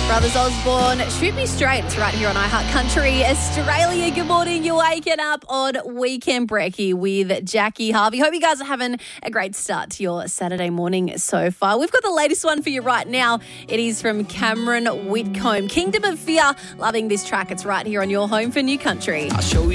Brothers Osborne, Shoot Me Straight. It's right here on iHeart Country Australia. Good morning. You're waking up on Weekend Brekkie with Jackie Harvey. Hope you guys are having a great start to your Saturday morning so far. We've got the latest one for you right now. It is from Cameron Whitcomb. Kingdom of Fear. Loving this track. It's right here on your home for New Country. I'll show you.